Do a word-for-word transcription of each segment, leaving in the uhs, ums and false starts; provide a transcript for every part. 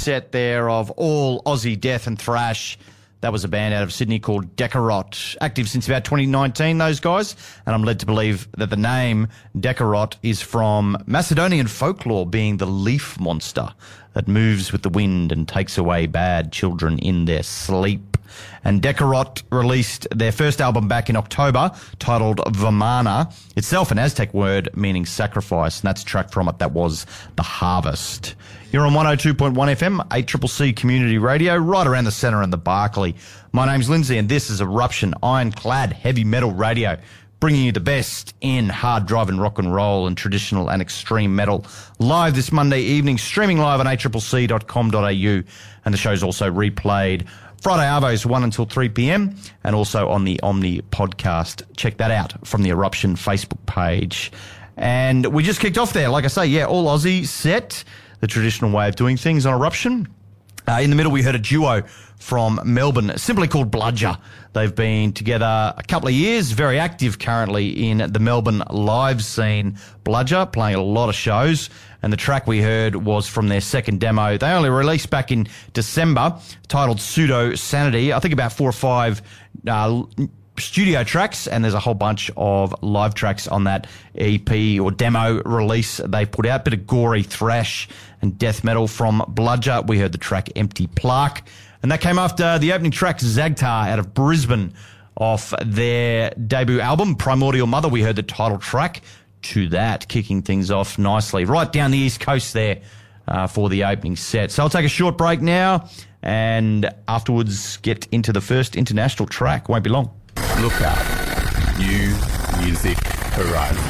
set there of all Aussie death and thrash. That was a band out of Sydney called Decarot. Active since about twenty nineteen, those guys. And I'm led to believe that the name Decarot is from Macedonian folklore, being the leaf monster that moves with the wind and takes away bad children in their sleep. And Decarot released their first album back in October, titled Vamana, itself an Aztec word meaning sacrifice, and that's a track from it that was The Harvest. You're on one oh two point one F M, eight C C C Community Radio, right around the centre in the Barclay. My name's Lindsay, and this is Eruption, ironclad heavy metal radio, bringing you the best in hard driving rock and roll and traditional and extreme metal. Live this Monday evening, streaming live on a c c c dot com dot a u, and the show's also replayed Friday Arvos one until three p.m. and also on the Omni podcast. Check that out from the Eruption Facebook page. And we just kicked off there. Like I say, yeah, all Aussie set, the traditional way of doing things on Eruption. Uh, in the middle, we heard a duo from Melbourne, simply called Bludger. They've been together a couple of years, very active currently in the Melbourne live scene. Bludger, playing a lot of shows, and the track we heard was from their second demo. They only released back in December, titled Pseudo Sanity. I think about four or five uh, studio tracks, and there's a whole bunch of live tracks on that E P or demo release they put out. Bit of gory thrash and death metal from Bludger. We heard the track Empty Plaque, and that came after the opening track Zagtar out of Brisbane off their debut album Primordial Mother. We heard the title track to that, kicking things off nicely right down the East Coast there uh, for the opening set. So I'll take a short break now, and afterwards get into the first international track. Won't be long. Look out. New Music Horizon.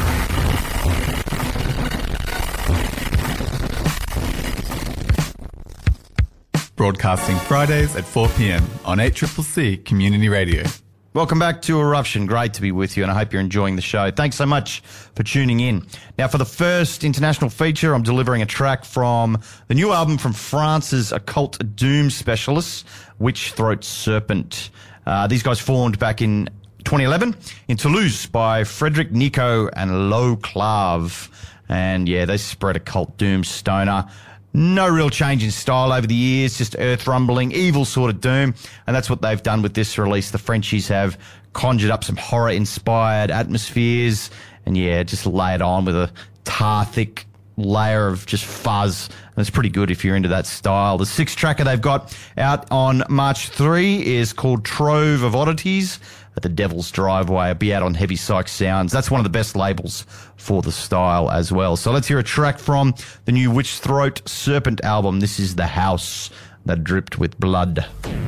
Broadcasting Fridays at four p.m. on eight C C C Community Radio. Welcome back to Eruption. Great to be with you, and I hope you're enjoying the show. Thanks so much for tuning in. Now, for the first international feature, I'm delivering a track from the new album from France's occult doom specialists, Witch Throat Serpent. Uh, these guys formed back in twenty eleven in Toulouse by Frederic Nico and Lo Clave. And yeah, they spread occult doom stoner. No real change in style over the years, just earth rumbling, evil sort of doom. And that's what they've done with this release. The Frenchies have conjured up some horror-inspired atmospheres and, yeah, just lay it on with a tar-thick layer of just fuzz. And it's pretty good if you're into that style. The sixth tracker they've got out on March third is called Trove of Oddities at the Devil's Driveway. It'll be out on Heavy Psych Sounds. That's one of the best labels for the style as well. So let's hear a track from the new Witch Throat Serpent album. This is The House That Dripped with Blood.